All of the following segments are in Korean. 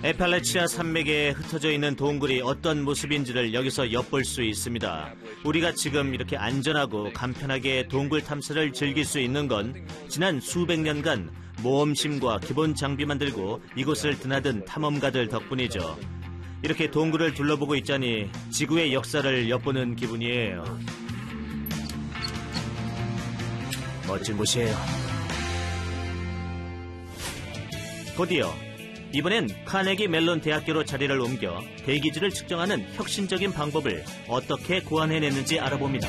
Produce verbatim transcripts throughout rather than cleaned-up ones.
에팔레치아 산맥에 흩어져 있는 동굴이 어떤 모습인지를 여기서 엿볼 수 있습니다. 우리가 지금 이렇게 안전하고 간편하게 동굴 탐사를 즐길 수 있는 건 지난 수백 년간 모험심과 기본 장비만 들고 이곳을 드나든 탐험가들 덕분이죠. 이렇게 동굴을 둘러보고 있자니 지구의 역사를 엿보는 기분이에요. 멋진 곳이에요. 곧이어 이번엔 카네기 멜론 대학교로 자리를 옮겨 대기질을 측정하는 혁신적인 방법을 어떻게 고안해냈는지 알아봅니다.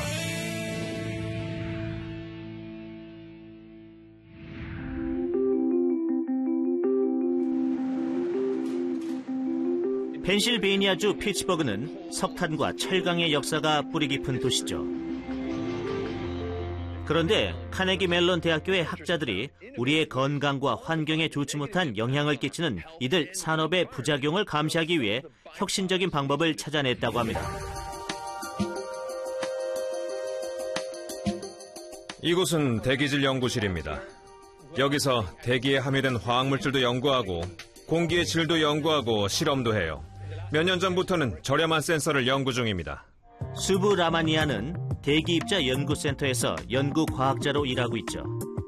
펜실베이니아주 피츠버그는 석탄과 철강의 역사가 뿌리 깊은 도시죠. 그런데 카네기 멜론 대학교의 학자들이 우리의 건강과 환경에 좋지 못한 영향을 끼치는 이들 산업의 부작용을 감시하기 위해 혁신적인 방법을 찾아냈다고 합니다. 이곳은 대기질 연구실입니다. 여기서 대기에 함유된 화학물질도 연구하고 공기의 질도 연구하고 실험도 해요. 몇 년 전부터는 저렴한 센서를 연구 중입니다. 수부 라마니아는 대기입자 연구센터에서 연구과학자로 일하고 있죠.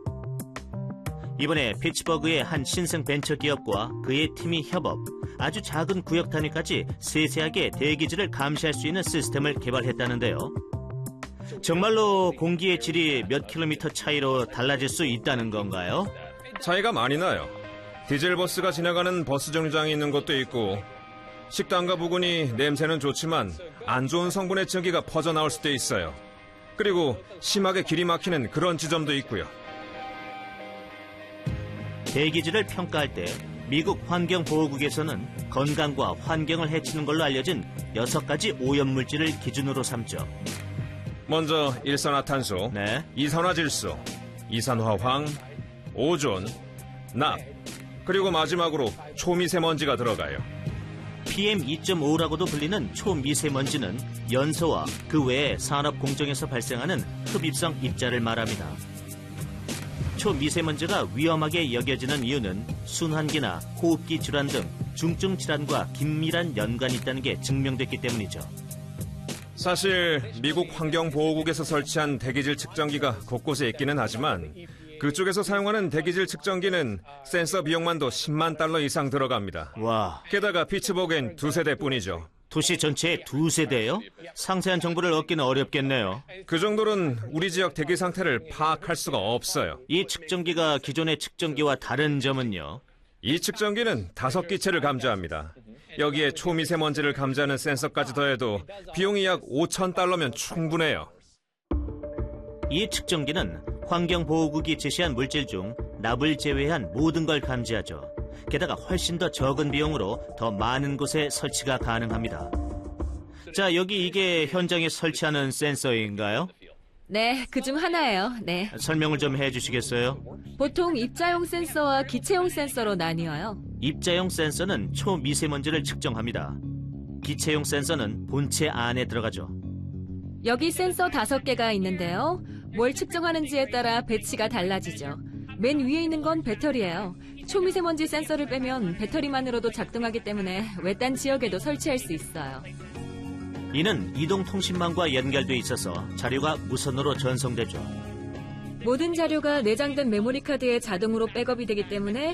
이번에 피츠버그의 한 신생 벤처기업과 그의 팀이 협업, 아주 작은 구역 단위까지 세세하게 대기질을 감시할 수 있는 시스템을 개발했다는데요. 정말로 공기의 질이 몇 킬로미터 차이로 달라질 수 있다는 건가요? 차이가 많이 나요. 디젤버스가 지나가는 버스 정류장이 있는 곳도 있고 식당과 부근이 냄새는 좋지만 안 좋은 성분의 증기가 퍼져나올 수도 있어요. 그리고 심하게 길이 막히는 그런 지점도 있고요. 대기질을 평가할 때 미국 환경보호국에서는 건강과 환경을 해치는 걸로 알려진 여섯 가지 오염물질을 기준으로 삼죠. 먼저 일산화탄소, 네. 이산화질소, 이산화황, 오존, 납, 그리고 마지막으로 초미세먼지가 들어가요. 피엠 이 점 오라고도 불리는 초미세먼지는 연소와 그 외의 산업 공정에서 발생하는 흡입성 입자를 말합니다. 초미세먼지가 위험하게 여겨지는 이유는 순환기나 호흡기 질환 등 중증 질환과 긴밀한 연관이 있다는 게 증명됐기 때문이죠. 사실 미국 환경보호국에서 설치한 대기질 측정기가 곳곳에 있기는 하지만 그쪽에서 사용하는 대기질 측정기는 센서 비용만도 십만 달러 이상 들어갑니다. 와. 게다가 피츠버그엔 두 세대뿐이죠. 도시 전체에 두 세대요? 상세한 정보를 얻기는 어렵겠네요. 그 정도는 우리 지역 대기 상태를 파악할 수가 없어요. 이 측정기가 기존의 측정기와 다른 점은요? 이 측정기는 다섯 기체를 감지합니다. 여기에 초미세먼지를 감지하는 센서까지 더해도 비용이 약 오천 달러면 충분해요. 이 측정기는 환경보호국이 제시한 물질 중 납을 제외한 모든 걸 감지하죠. 게다가 훨씬 더 적은 비용으로 더 많은 곳에 설치가 가능합니다. 자, 여기 이게 현장에 설치하는 센서인가요? 네, 그중 하나예요. 네. 설명을 좀 해주시겠어요? 보통 입자용 센서와 기체용 센서로 나뉘어요. 입자용 센서는 초미세먼지를 측정합니다. 기체용 센서는 본체 안에 들어가죠. 여기 센서 다섯 개가 있는데요. 뭘 측정하는지에 따라 배치가 달라지죠. 맨 위에 있는 건 배터리예요. 초미세먼지 센서를 빼면 배터리만으로도 작동하기 때문에 외딴 지역에도 설치할 수 있어요. 이는 이동통신망과 연결돼 있어서 자료가 무선으로 전송되죠. 모든 자료가 내장된 메모리 카드에 자동으로 백업이 되기 때문에